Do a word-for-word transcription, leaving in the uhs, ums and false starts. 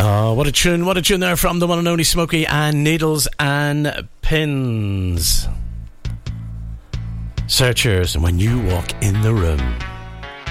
Oh, what a tune, what a tune there from the one and only Smokey and Needles and Pins. Searchers, and When You Walk in the Room.